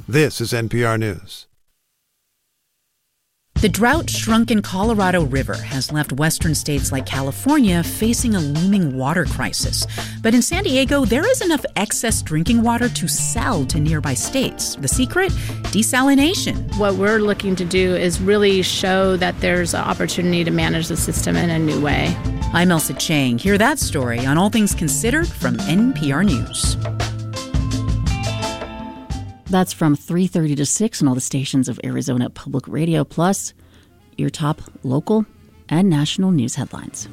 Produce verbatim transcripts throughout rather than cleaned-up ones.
This is N P R News. The drought-shrunken Colorado River has left western states like California facing a looming water crisis. But in San Diego, there is enough excess drinking water to sell to nearby states. The secret? Desalination. What we're looking to do is really show that there's an opportunity to manage the system in a new way. I'm Elsa Chang. Hear that story on All Things Considered from N P R News. That's from three thirty to six on all the stations of Arizona Public Radio, plus your top local and national news headlines.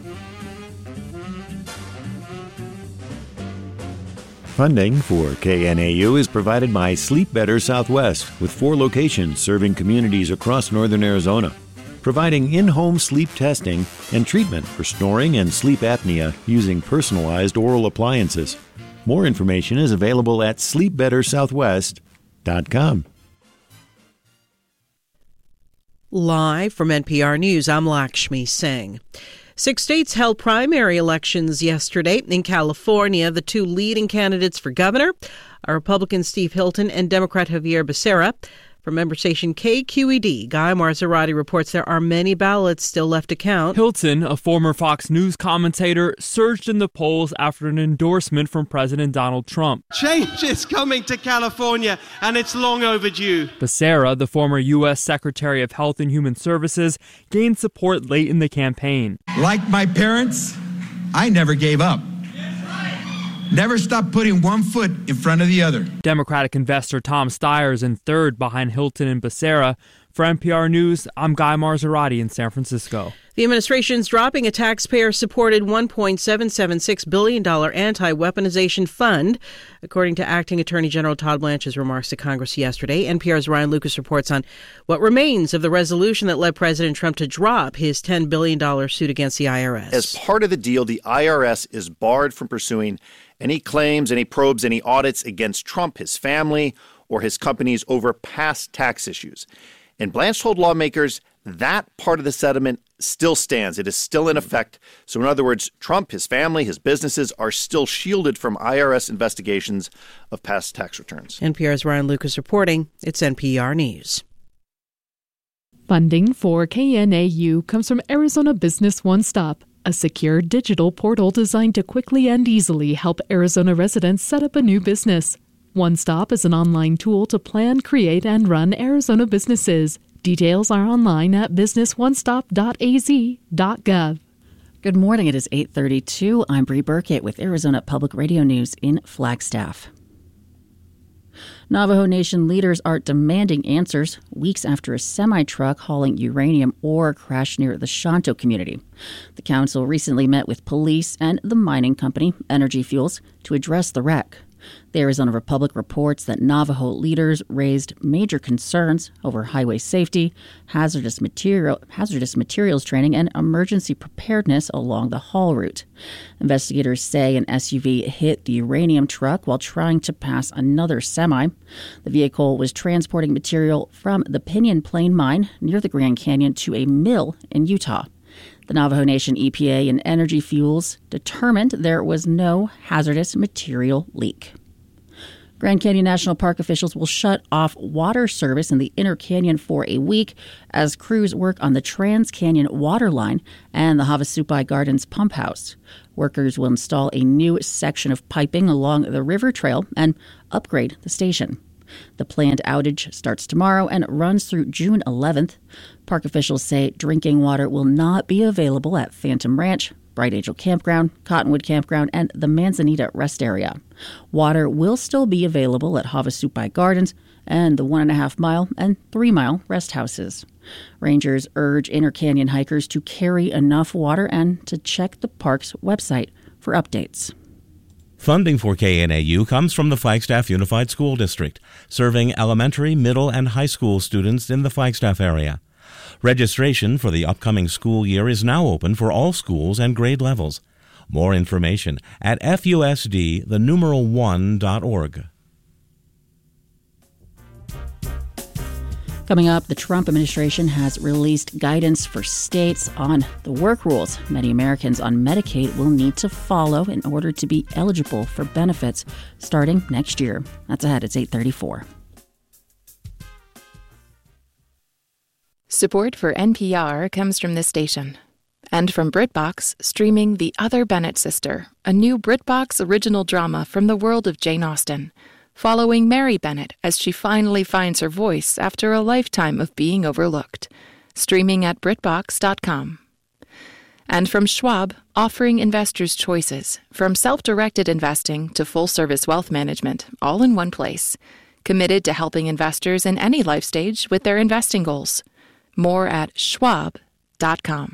Funding for K N A U is provided by Sleep Better Southwest, with four locations serving communities across northern Arizona, providing in-home sleep testing and treatment for snoring and sleep apnea using personalized oral appliances. More information is available at sleep better southwest dot com. Live from N P R News, I'm Lakshmi Singh. Six states held primary elections yesterday. In California, the two leading candidates for governor are Republican Steve Hilton and Democrat Javier Becerra. From member station K Q E D, Guy Marzorati reports there are many ballots still left to count. Hilton, a former Fox News commentator, surged in the polls after an endorsement from President Donald Trump. Change is coming to California, and it's long overdue. Becerra, the former U S Secretary of Health and Human Services, gained support late in the campaign. Like my parents, I never gave up. Never stop putting one foot in front of the other. Democratic investor Tom Steyer's in third behind Hilton and Becerra. For N P R News, I'm Guy Marzorati in San Francisco. The administration's dropping a taxpayer-supported one point seven seven six billion dollars anti-weaponization fund, according to Acting Attorney General Todd Blanch's remarks to Congress yesterday. N P R's Ryan Lucas reports on what remains of the resolution that led President Trump to drop his ten billion dollars suit against the I R S. As part of the deal, the I R S is barred from pursuing any claims, any probes, any audits against Trump, his family, or his companies over past tax issues. And Blanche told lawmakers that part of the settlement still stands. It is still in effect. So in other words, Trump, his family, his businesses are still shielded from I R S investigations of past tax returns. N P R's Ryan Lucas reporting. It's N P R News. Funding for K N A U comes from Arizona Business One Stop, a secure digital portal designed to quickly and easily help Arizona residents set up a new business. One Stop is an online tool to plan, create, and run Arizona businesses. Details are online at business one stop dot a z dot gov. Good morning. It is eight thirty-two. I'm Bree Burkett with Arizona Public Radio News in Flagstaff. Navajo Nation leaders are demanding answers weeks after a semi-truck hauling uranium ore crashed near the Shanto community. The council recently met with police and the mining company, Energy Fuels, to address the wreck. The Arizona Republic reports that Navajo leaders raised major concerns over highway safety, hazardous material, hazardous materials training, and emergency preparedness along the haul route. Investigators say an S U V hit the uranium truck while trying to pass another semi. The vehicle was transporting material from the Pinyon Plain mine near the Grand Canyon to a mill in Utah. The Navajo Nation E P A and Energy Fuels determined there was no hazardous material leak. Grand Canyon National Park officials will shut off water service in the Inner Canyon for a week as crews work on the Trans Canyon water line and the Havasupai Gardens pump house. Workers will install a new section of piping along the river trail and upgrade the station. The planned outage starts tomorrow and runs through June eleventh. Park officials say drinking water will not be available at Phantom Ranch, Bright Angel Campground, Cottonwood Campground, and the Manzanita Rest Area. Water will still be available at Havasupai Gardens and the one and a half mile and three mile rest houses. Rangers urge Inner Canyon hikers to carry enough water and to check the park's website for updates. Funding for K N A U comes from the Flagstaff Unified School District, serving elementary, middle, and high school students in the Flagstaff area. Registration for the upcoming school year is now open for all schools and grade levels. More information at F U S D, the numeral one dot org. Coming up, the Trump administration has released guidance for states on the work rules many Americans on Medicaid will need to follow in order to be eligible for benefits starting next year. That's ahead. It's eight thirty-four. Support for N P R comes from this station. And from BritBox, streaming The Other Bennett Sister, a new BritBox original drama from the world of Jane Austen, following Mary Bennett as she finally finds her voice after a lifetime of being overlooked. Streaming at Britbox dot com. And from Schwab, offering investors choices, from self-directed investing to full-service wealth management, all in one place. Committed to helping investors in any life stage with their investing goals. More at Schwab dot com.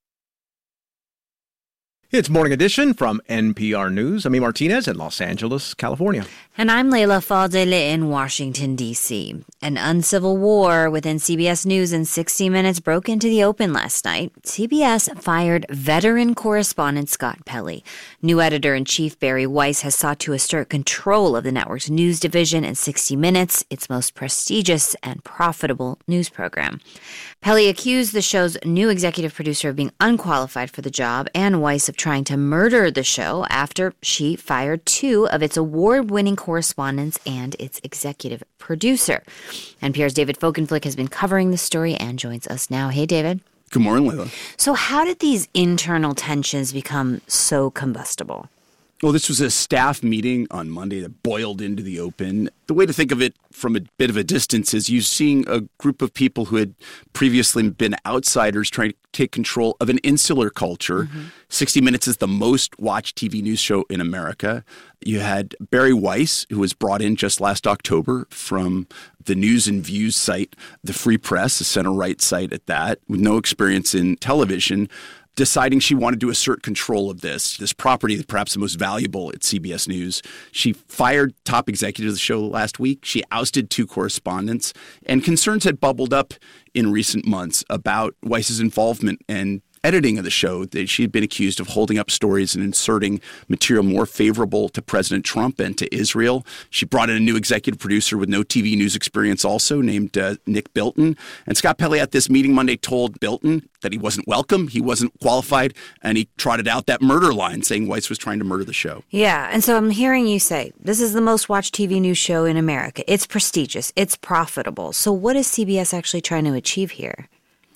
It's Morning Edition from N P R News. I'm E. Martinez in Los Angeles, California. And I'm Leila Fadeli in Washington, D C An uncivil war within C B S News and sixty minutes broke into the open last night. C B S fired veteran correspondent Scott Pelley. New editor-in-chief Barry Weiss has sought to assert control of the network's news division and sixty minutes, its most prestigious and profitable news program. Pelley accused the show's new executive producer of being unqualified for the job and Weiss of trying to murder the show after she fired two of its award-winning correspondents and its executive producer. N P R's David Folkenflik has been covering the story and joins us now. Hey, David. Good morning, Leila. So how did these internal tensions become so combustible? Well, this was a staff meeting on Monday that boiled into the open. The way to think of it from a bit of a distance is you're seeing a group of people who had previously been outsiders trying to take control of an insular culture. Mm-hmm. sixty minutes is the most watched T V news show in America. You had Barry Weiss, who was brought in just last October from the News and Views site, the Free Press, a center-right site at that, with no experience in television, deciding she wanted to assert control of this, this property that perhaps the most valuable at C B S News. She fired top executives of the show last week. She ousted two correspondents, and concerns had bubbled up in recent months about Weiss's involvement and editing of the show, that she had been accused of holding up stories and inserting material more favorable to President Trump and to Israel. She brought in a new executive producer with no T V news experience also, named uh, Nick Bilton. And Scott Pelley at this meeting Monday told Bilton that he wasn't welcome, he wasn't qualified, and he trotted out that murder line, saying Weiss was trying to murder the show. Yeah, and so I'm hearing you say, this is the most watched T V news show in America. It's prestigious. It's profitable. So what is C B S actually trying to achieve here?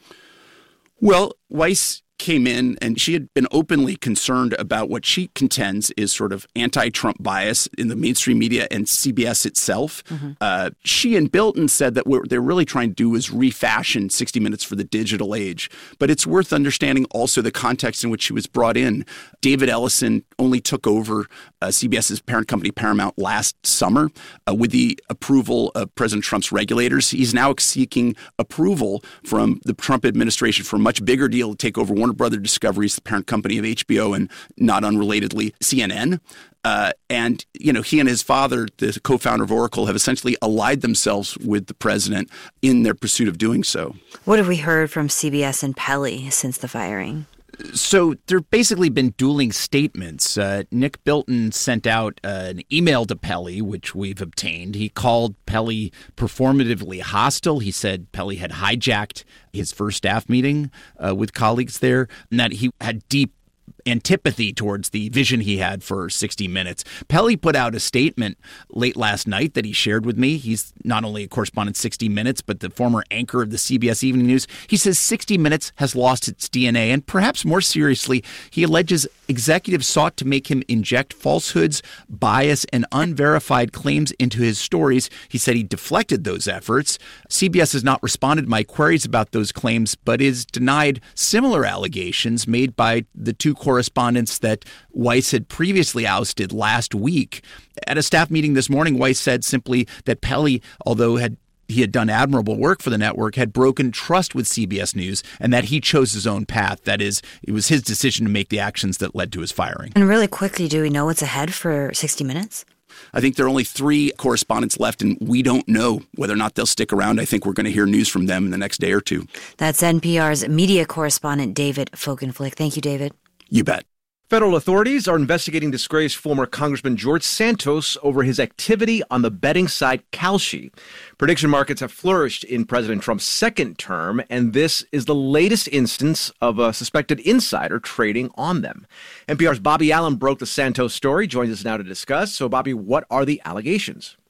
Well, Weiss came in and she had been openly concerned about what she contends is sort of anti-Trump bias in the mainstream media and C B S itself. Mm-hmm. Uh, she and Bilton said that what they're really trying to do is refashion sixty minutes for the digital age. But it's worth understanding also the context in which she was brought in. David Ellison only took over uh, CBS's parent company Paramount last summer uh, with the approval of President Trump's regulators. He's now seeking approval from the Trump administration for a much bigger deal to take over Warner Brother Discovery's the parent company of H B O and not unrelatedly C N N. Uh, and, you know, he and his father, the co-founder of Oracle, have essentially allied themselves with the president in their pursuit of doing so. What have we heard from C B S and Pelley since the firing? So there have basically been dueling statements. Uh, Nick Bilton sent out uh, an email to Pelley, which we've obtained. He called Pelley performatively hostile. He said Pelley had hijacked his first staff meeting uh, with colleagues there, and that he had deep antipathy towards the vision he had for sixty minutes. Pelley put out a statement late last night that he shared with me. He's not only a correspondent at sixty minutes, but the former anchor of the C B S Evening News. He says sixty minutes has lost its D N A, and perhaps more seriously, he alleges executives sought to make him inject falsehoods, bias, and unverified claims into his stories. He said he deflected those efforts. C B S has not responded to my queries about those claims, but is denied similar allegations made by the two correspondents that Weiss had previously ousted last week. At a staff meeting this morning, Weiss said simply that Pelley, although had he had done admirable work for the network, had broken trust with C B S News and that he chose his own path. That is, it was his decision to make the actions that led to his firing. And really quickly, do we know what's ahead for sixty minutes? I think there are only three correspondents left, and we don't know whether or not they'll stick around. I think we're going to hear news from them in the next day or two. That's N P R's media correspondent, David Folkenflik. Thank you, David. You bet. Federal authorities are investigating disgraced former Congressman George Santos over his activity on the betting site Kalshi. Prediction markets have flourished in President Trump's second term, and this is the latest instance of a suspected insider trading on them. N P R's Bobby Allen broke the Santos story, joins us now to discuss. So, Bobby, what are the allegations?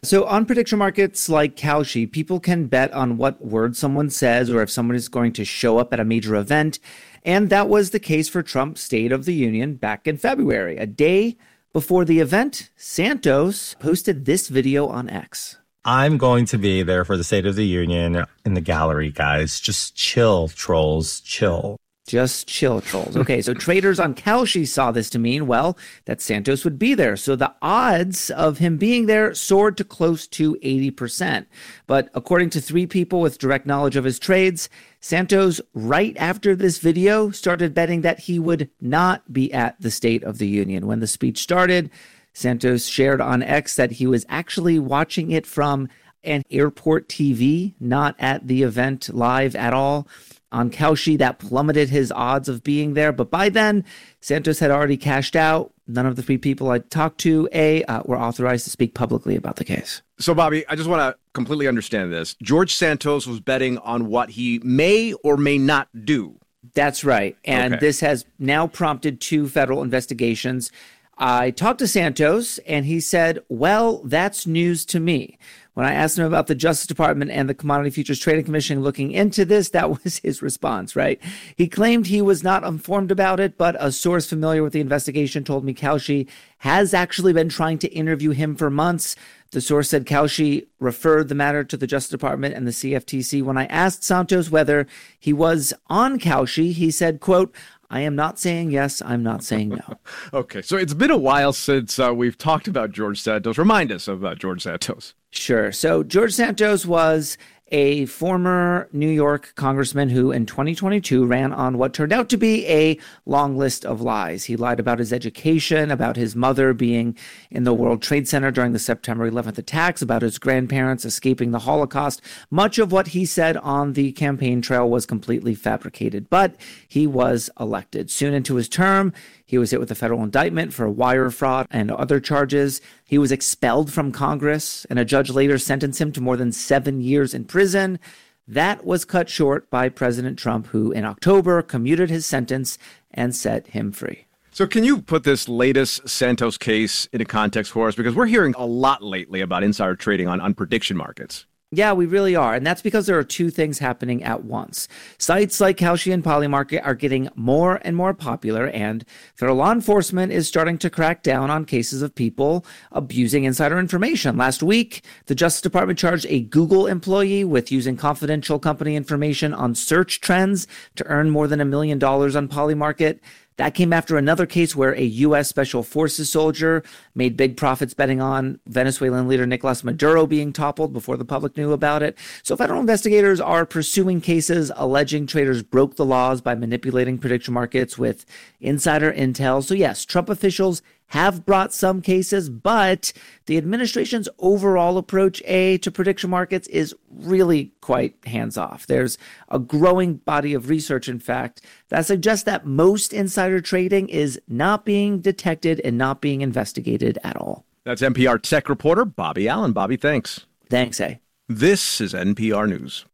So on prediction markets like Kalshi, people can bet on what word someone says or if someone is going to show up at a major event. And that was the case for Trump's State of the Union back in February. A day before the event, Santos posted this video on X. I'm going to be there for the State of the Union in the gallery, guys. Just chill, trolls, chill. Just chill, trolls. Okay, so traders on Kalshi saw this to mean, well, that Santos would be there. So the odds of him being there soared to close to eighty percent. But according to three people with direct knowledge of his trades, Santos, right after this video, started betting that he would not be at the State of the Union. When the speech started, Santos shared on X that he was actually watching it from an airport T V, not at the event live at all. On Kalshi, that plummeted his odds of being there. But by then, Santos had already cashed out. None of the three people I talked to, A, uh, were authorized to speak publicly about the case. So, Bobby, I just want to completely understand this. George Santos was betting on what he may or may not do. That's right. And Okay. this has now prompted two federal investigations. I talked to Santos, and he said, well, that's news to me. When I asked him about the Justice Department and the Commodity Futures Trading Commission looking into this, that was his response, right? He claimed he was not informed about it, but a source familiar with the investigation told me Kalshi has actually been trying to interview him for months. The source said Kalshi referred the matter to the Justice Department and the C F T C. When I asked Santos whether he was on Kalshi, he said, quote, I am not saying yes, I'm not saying no. Okay, so it's been a while since uh, we've talked about George Santos. Remind us of uh, George Santos. Sure. So George Santos was a former New York congressman who in twenty twenty-two ran on what turned out to be a long list of lies. He lied about his education, about his mother being in the World Trade Center during the September eleventh attacks, about his grandparents escaping the Holocaust. Much of what he said on the campaign trail was completely fabricated, but he was elected. Soon into his term, he was hit with a federal indictment for wire fraud and other charges. He was expelled from Congress, and a judge later sentenced him to more than seven years in prison. That was cut short by President Trump, who in October commuted his sentence and set him free. So can you put this latest Santos case into context for us? Because we're hearing a lot lately about insider trading on, on prediction markets. Yeah, we really are. And that's because there are two things happening at once. Sites like Kalshi and Polymarket are getting more and more popular, and federal law enforcement is starting to crack down on cases of people abusing insider information. Last week, the Justice Department charged a Google employee with using confidential company information on search trends to earn more than a million dollars on Polymarket. That came after another case where a U S Special Forces soldier made big profits betting on Venezuelan leader Nicolas Maduro being toppled before the public knew about it. So federal investigators are pursuing cases alleging traders broke the laws by manipulating prediction markets with insider intel. So yes, Trump officials have brought some cases, but the administration's overall approach, A, to prediction markets is really quite hands-off. There's a growing body of research, in fact, that suggests that most insider trading is not being detected and not being investigated at all. That's N P R tech reporter Bobby Allen. Bobby, thanks. Thanks, A. This is N P R News.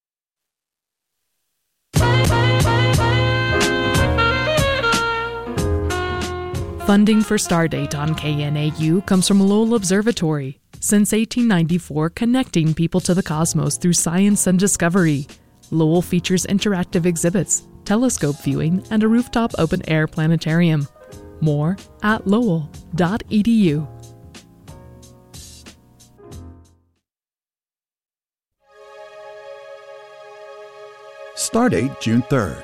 Funding for Stardate on K N A U comes from Lowell Observatory. Since eighteen ninety-four, connecting people to the cosmos through science and discovery. Lowell features interactive exhibits, telescope viewing, and a rooftop open-air planetarium. More at lowell dot e d u. Stardate, June third.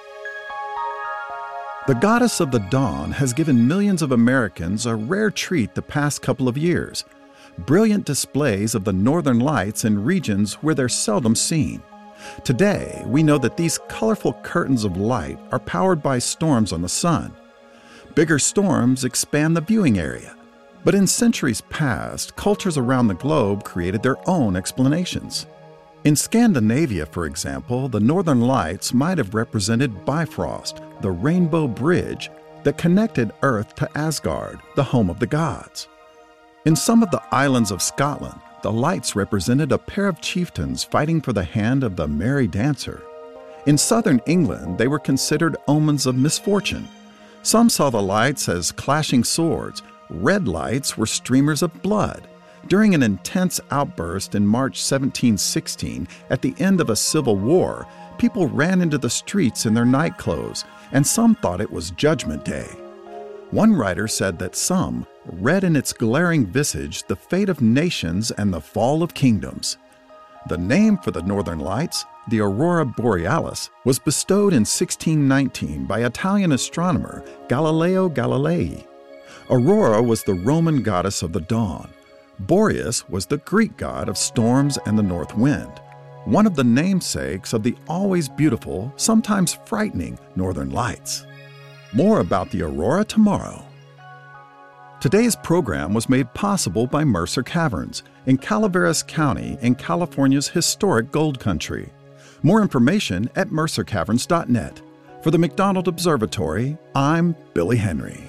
The goddess of the dawn has given millions of Americans a rare treat the past couple of years: brilliant displays of the northern lights in regions where they're seldom seen. Today, we know that these colorful curtains of light are powered by storms on the sun. Bigger storms expand the viewing area. But in centuries past, cultures around the globe created their own explanations. In Scandinavia, for example, the northern lights might have represented Bifrost, the rainbow bridge that connected Earth to Asgard, the home of the gods. In some of the islands of Scotland, the lights represented a pair of chieftains fighting for the hand of the merry dancer. In southern England, they were considered omens of misfortune. Some saw the lights as clashing swords. Red lights were streamers of blood. During an intense outburst in March seventeen sixteen, at the end of a civil war, people ran into the streets in their night clothes, and some thought it was Judgment Day. One writer said that some read in its glaring visage the fate of nations and the fall of kingdoms. The name for the northern lights, the Aurora Borealis, was bestowed in sixteen nineteen by Italian astronomer Galileo Galilei. Aurora was the Roman goddess of the dawn. Boreas was the Greek god of storms and the north wind, one of the namesakes of the always beautiful, sometimes frightening northern lights. More about the aurora tomorrow. Today's program was made possible by Mercer Caverns in Calaveras County in California's historic gold country. More information at mercer caverns dot net. For the McDonald Observatory, I'm Billy Henry.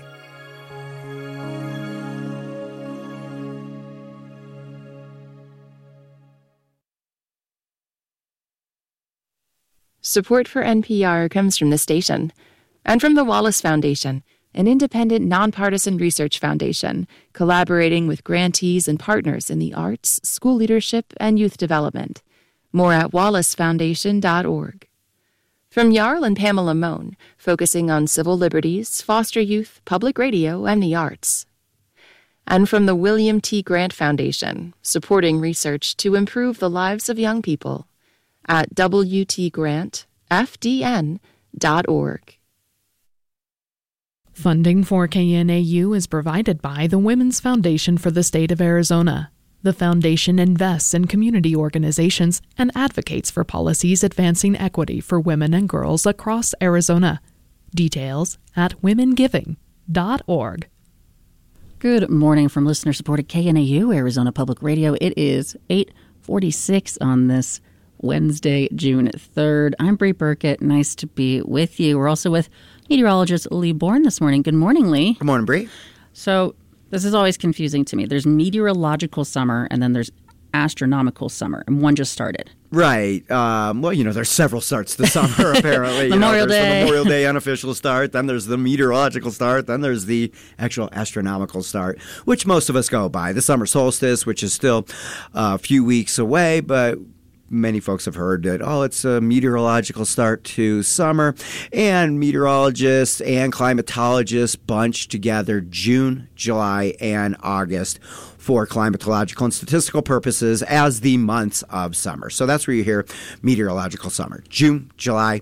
Support for N P R comes from the station and from the Wallace Foundation, an independent, nonpartisan research foundation collaborating with grantees and partners in the arts, school leadership, and youth development. More at wallace foundation dot org. From Jarl and Pamela Mohn, focusing on civil liberties, foster youth, public radio, and the arts. And from the William T. Grant Foundation, supporting research to improve the lives of young people at w t grant f d n dot org. Funding for K N A U is provided by the Women's Foundation for the State of Arizona. The foundation invests in community organizations and advocates for policies advancing equity for women and girls across Arizona. Details at women giving dot org. Good morning from listener-supported K N A U, Arizona Public Radio. It is eight forty-six on this Wednesday, June third. I'm Bree Burkett. Nice to be with you. We're also with meteorologist Lee Bourne this morning. Good morning, Lee. Good morning, Bree. So this is always confusing to me. There's meteorological summer and then there's astronomical summer, and one just started. Right. Um, well, you know, there's several starts this summer, apparently. Memorial you know, there's Day. the Memorial Day unofficial start, then there's the meteorological start, then there's the actual astronomical start, which most of us go by. The summer solstice, which is still a few weeks away, but many folks have heard that, oh, it's a meteorological start to summer, and meteorologists and climatologists bunch together June, July, and August for climatological and statistical purposes as the months of summer. So that's where you hear meteorological summer, June, July,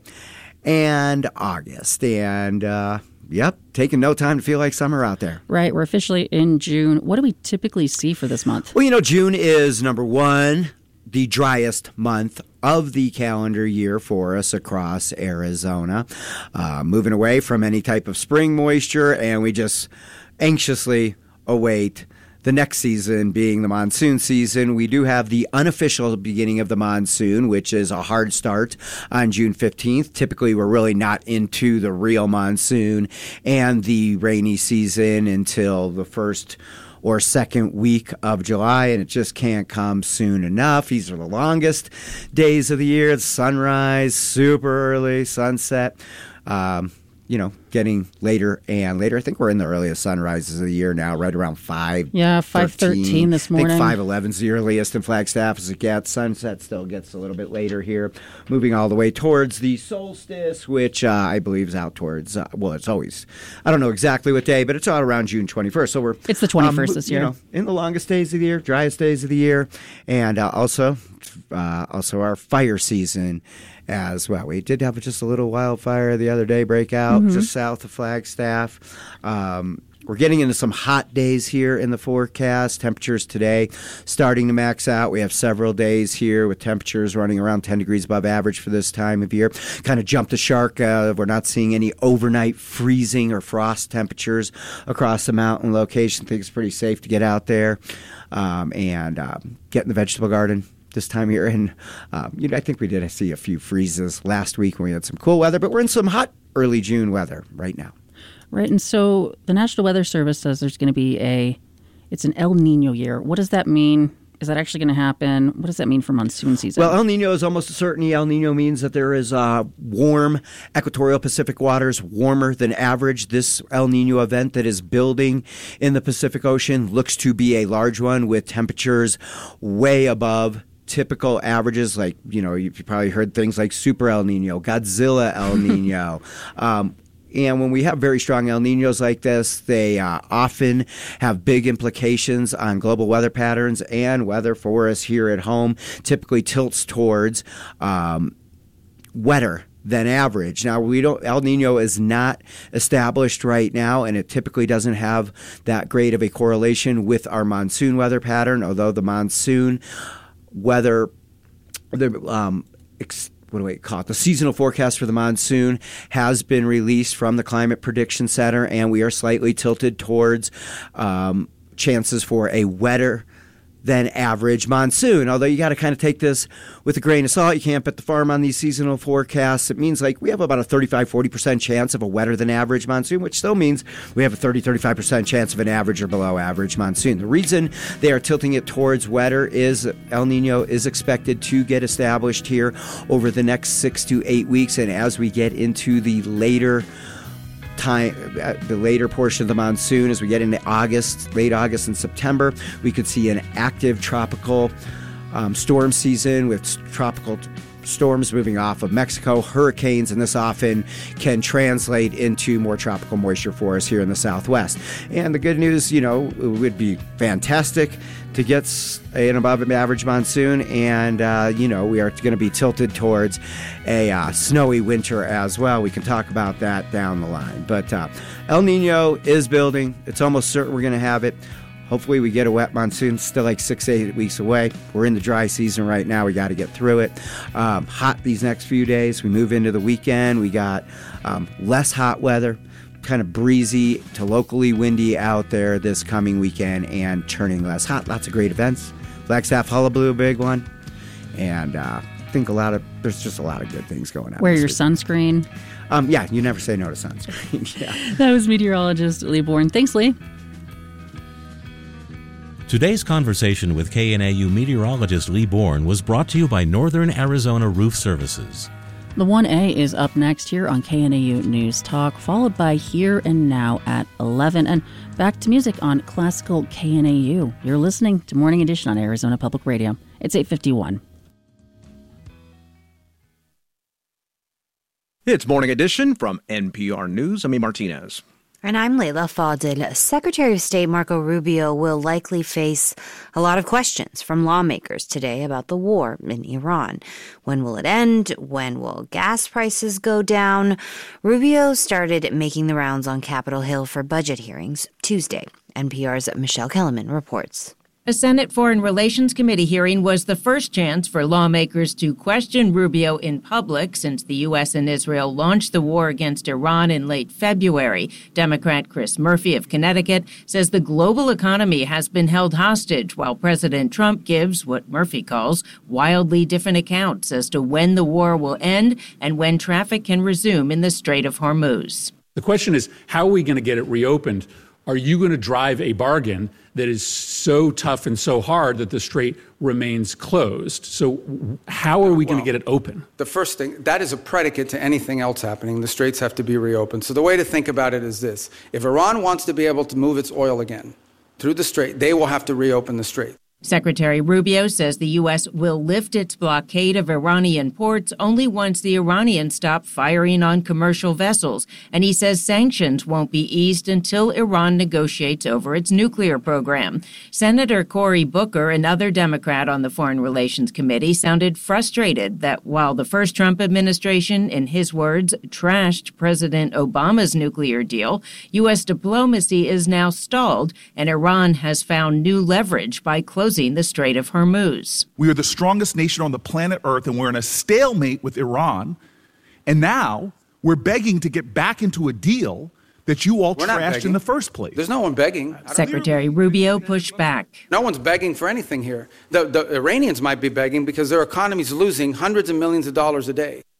and August. And, uh, yep, taking no time to feel like summer out there. Right. We're officially in June. What do we typically see for this month? Well, you know, June is, number one, the driest month of the calendar year for us across Arizona. Uh, moving away from any type of spring moisture, and we just anxiously await the next season being the monsoon season. We do have the unofficial beginning of the monsoon, which is a hard start on June fifteenth. Typically, we're really not into the real monsoon and the rainy season until the first or second week of July, and it just can't come soon enough. These are the longest days of the year. It's sunrise, super early, sunset. Um, you know, getting later and later. I think we're in the earliest sunrises of the year now, right around five. Yeah, five thirteen this morning. I think five eleven is the earliest in Flagstaff as it gets. Sunset still gets a little bit later here, moving all the way towards the solstice, which uh, I believe is out towards, uh, well, it's always, I don't know exactly what day, but it's out around June twenty-first. So we're It's the twenty-first um, this year. You know, in the longest days of the year, driest days of the year, and uh, also, uh, also our fire season as well. We did have just a little wildfire the other day break out mm-hmm. just south of Flagstaff. Um, we're getting into some hot days here in the forecast. Temperatures today starting to max out. We have several days here with temperatures running around ten degrees above average for this time of year. Kind of jumped the shark. Uh, we're not seeing any overnight freezing or frost temperatures across the mountain location. I think it's pretty safe to get out there um, and um, get in the vegetable garden this time here. And um, you know, I think we did see a few freezes last week when we had some cool weather, but we're in some hot early June weather right now. Right, and so the National Weather Service says there's going to be a, it's an El Nino year. What does that mean Is that actually going to happen? What does that mean for monsoon season? Well, El Nino is almost a certainty. El Nino means that there is uh, warm equatorial Pacific waters, warmer than average. This El Nino event that is building in the Pacific Ocean looks to be a large one with temperatures way above typical averages. Like, you know, you've probably heard things like Super El Nino, Godzilla El Nino. um, And when we have very strong El Ninos like this, they uh, often have big implications on global weather patterns, and weather for us here at home typically tilts towards um, wetter than average. Now, we don't. El Nino is not established right now, and it typically doesn't have that great of a correlation with our monsoon weather pattern, although the monsoon weather, the um, ex- what do we call it? The seasonal forecast for the monsoon has been released from the Climate Prediction Center, and we are slightly tilted towards um, chances for a wetter than average monsoon. Although you got to kind of take this with a grain of salt. You can't bet the farm on these seasonal forecasts. It means like we have about a thirty-five, forty percent chance of a wetter than average monsoon, which still means we have a thirty, thirty-five percent chance of an average or below average monsoon. The reason they are tilting it towards wetter is El Nino is expected to get established here over the next six to eight weeks. And as we get into the later time, the later portion of the monsoon, as we get into August, late August and September, we could see an active tropical um, storm season with tropical t- storms moving off of Mexico, hurricanes, and this often can translate into more tropical moisture for us here in the Southwest. And the good news, you know, it would be fantastic to get an above average monsoon, and, uh, you know, we are going to be tilted towards a uh, snowy winter as well. We can talk about that down the line. But uh, El Nino is building. It's almost certain we're going to have it. Hopefully we get a wet monsoon, still like six, eight weeks away. We're in the dry season right now. We got to get through it. Um, hot these next few days. We move into the weekend. We got um, less hot weather, kind of breezy to locally windy out there this coming weekend, and turning less hot. Lots of great events. Flagstaff Hullabaloo, a big one. And uh, I think a lot of, there's just a lot of good things going on. Wear your week. sunscreen. Um, yeah, you never say no to sunscreen. Yeah. That was meteorologist Lee Bourne. Thanks, Lee. Today's conversation with K N A U meteorologist Lee Bourne was brought to you by Northern Arizona Roof Services. The one A is up next here on K N A U News Talk, followed by Here and Now at eleven. And back to music on Classical K N A U. You're listening to Morning Edition on Arizona Public Radio. It's eight fifty-one. It's Morning Edition from N P R News. I'm E. Martinez. And I'm Leila Fadil. Secretary of State Marco Rubio will likely face a lot of questions from lawmakers today about the war in Iran. When will it end? When will gas prices go down? Rubio started making the rounds on Capitol Hill for budget hearings Tuesday. N P R's Michelle Kellerman reports. A Senate Foreign Relations Committee hearing was the first chance for lawmakers to question Rubio in public since the U S and Israel launched the war against Iran in late February. Democrat Chris Murphy of Connecticut says the global economy has been held hostage while President Trump gives what Murphy calls wildly different accounts as to when the war will end and when traffic can resume in the Strait of Hormuz. The question is, how are we going to get it reopened? Are you going to drive a bargain that is so tough and so hard that the strait remains closed? So how are we going well, to get it open? The first thing, that is a predicate to anything else happening. The straits have to be reopened. So the way to think about it is this. If Iran wants to be able to move its oil again through the strait, they will have to reopen the strait. Secretary Rubio says the U S will lift its blockade of Iranian ports only once the Iranians stop firing on commercial vessels. And he says sanctions won't be eased until Iran negotiates over its nuclear program. Senator Cory Booker, another Democrat on the Foreign Relations Committee, sounded frustrated that while the first Trump administration, in his words, trashed President Obama's nuclear deal, U S diplomacy is now stalled and Iran has found new leverage by closing the Strait of Hormuz. We are the strongest nation on the planet Earth, and we're in a stalemate with Iran. And now we're begging to get back into a deal that you all we're trashed in the first place. There's no one begging. Secretary Rubio pushed back. No one's begging for anything here. The, the Iranians might be begging because their economy's losing hundreds of millions of dollars a day.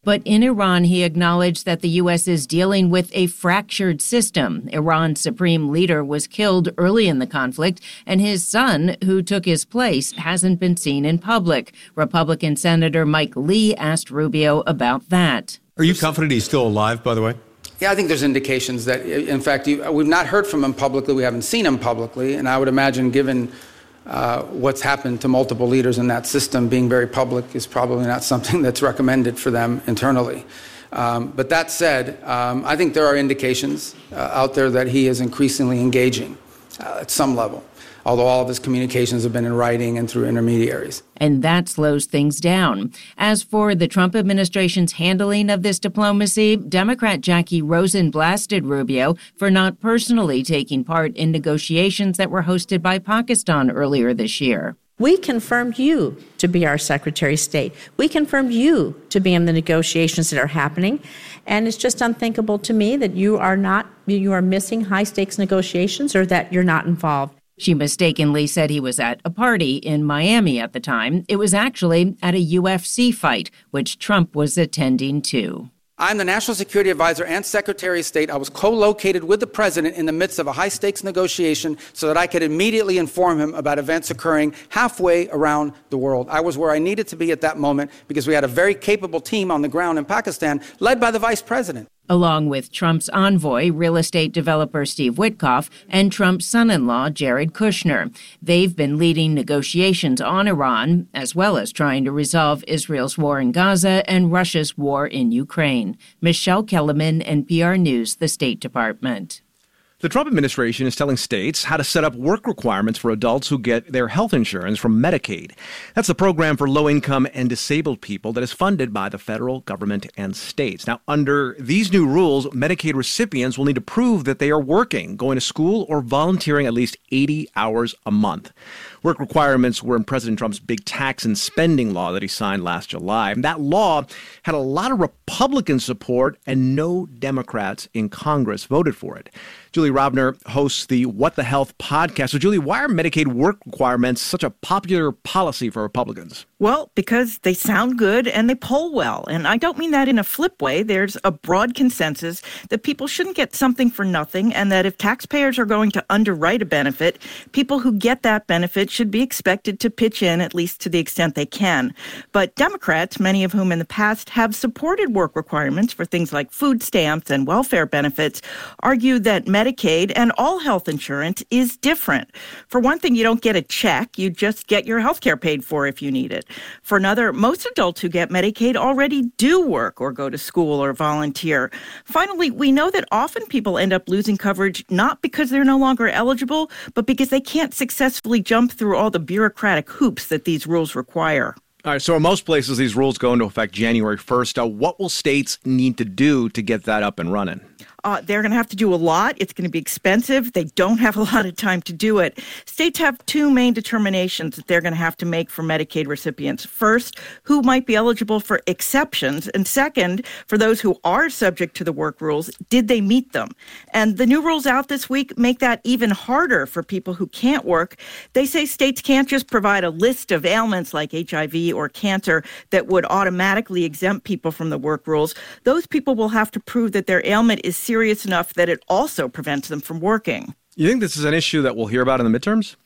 But in Iran, he acknowledged that the U S is dealing with a fractured system. Iran's supreme leader was killed early in the conflict, and his son, who took his place, hasn't been seen in public. Republican Senator Mike Lee asked Rubio about that. Are you confident he's still alive, by the way? Yeah, I think there's indications that, in fact, you, we've not heard from him publicly. We haven't seen him publicly. And I would imagine, given uh, what's happened to multiple leaders in that system, being very public is probably not something that's recommended for them internally. Um, but that said, um, I think there are indications uh, out there that he is increasingly engaging uh, at some level, although all of his communications have been in writing and through intermediaries. And that slows things down. As for the Trump administration's handling of this diplomacy, Democrat Jackie Rosen blasted Rubio for not personally taking part in negotiations that were hosted by Pakistan earlier this year. We confirmed you to be our Secretary of State. We confirmed you to be in the negotiations that are happening. And it's just unthinkable to me that you are not, you are missing high-stakes negotiations or that you're not involved. She mistakenly said he was at a party in Miami at the time. It was actually at a U F C fight, which Trump was attending to. I'm the National Security Advisor and Secretary of State. I was co-located with the president in the midst of a high-stakes negotiation so that I could immediately inform him about events occurring halfway around the world. I was where I needed to be at that moment because we had a very capable team on the ground in Pakistan, led by the vice president. Along with Trump's envoy, real estate developer Steve Witkoff, and Trump's son-in-law, Jared Kushner. They've been leading negotiations on Iran, as well as trying to resolve Israel's war in Gaza and Russia's war in Ukraine. Michelle Kellerman, N P R News, the State Department. The Trump administration is telling states how to set up work requirements for adults who get their health insurance from Medicaid. That's the program for low-income and disabled people that is funded by the federal government and states. Now, under these new rules, Medicaid recipients will need to prove that they are working, going to school, or volunteering at least eighty hours a month. Work requirements were in President Trump's big tax and spending law that he signed last July. And that law had a lot of Republican support, and no Democrats in Congress voted for it. Julie Robner hosts the What the Health podcast. So, Julie, why are Medicaid work requirements such a popular policy for Republicans? Well, because they sound good and they poll well. And I don't mean that in a flip way. There's a broad consensus that people shouldn't get something for nothing, and that if taxpayers are going to underwrite a benefit, people who get that benefit should be expected to pitch in, at least to the extent they can. But Democrats, many of whom in the past have supported work requirements for things like food stamps and welfare benefits, argue that Medicaid and all health insurance is different. For one thing, you don't get a check. You just get your health care paid for if you need it. For another, most adults who get Medicaid already do work or go to school or volunteer. Finally, we know that often people end up losing coverage not because they're no longer eligible, but because they can't successfully jump through all the bureaucratic hoops that these rules require. All right, so in most places, these rules go into effect January first. Uh, what will states need to do to get that up and running? Uh, they're going to have to do a lot. It's going to be expensive. They don't have a lot of time to do it. States have two main determinations that they're going to have to make for Medicaid recipients. First, who might be eligible for exceptions? And second, for those who are subject to the work rules, did they meet them? And the new rules out this week make that even harder for people who can't work. They say states can't just provide a list of ailments like H I V or cancer that would automatically exempt people from the work rules. Those people will have to prove that their ailment is serious enough that it also prevents them from working. You think this is an issue that we'll hear about in the midterms?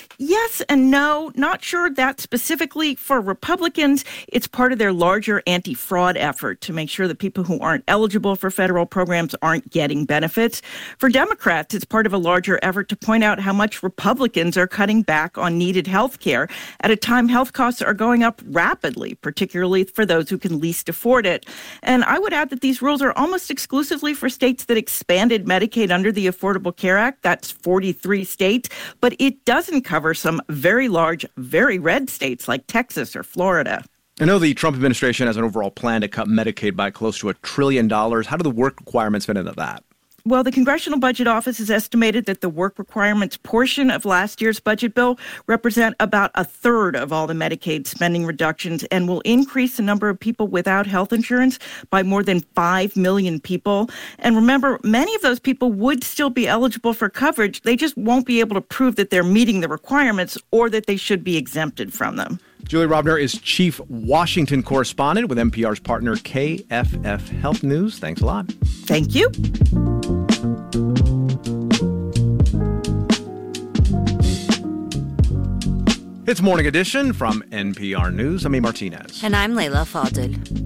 Yes and no. Not sure that specifically for Republicans. It's part of their larger anti-fraud effort to make sure that people who aren't eligible for federal programs aren't getting benefits. For Democrats, it's part of a larger effort to point out how much Republicans are cutting back on needed health care at a time health costs are going up rapidly, particularly for those who can least afford it. And I would add that these rules are almost exclusively for states that expanded Medicaid under the Affordable Care Act. That's forty-three states, but it doesn't cover some very large, very red states like Texas or Florida. I know the Trump administration has an overall plan to cut Medicaid by close to a trillion dollars. How do the work requirements fit into that? Well, the Congressional Budget Office has estimated that the work requirements portion of last year's budget bill represent about a third of all the Medicaid spending reductions and will increase the number of people without health insurance by more than five million people. And remember, many of those people would still be eligible for coverage. They just won't be able to prove that they're meeting the requirements or that they should be exempted from them. Julie Robner is Chief Washington Correspondent with N P R's partner K F F Health News. Thanks a lot. Thank you. It's Morning Edition from N P R News. I'm A. Martinez. And I'm Layla Fadil.